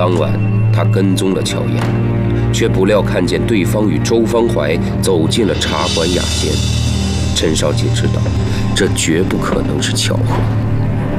当晚，他跟踪了乔岩，却不料看见对方与周方怀走进了茶馆雅间。陈少杰知道，这绝不可能是巧合。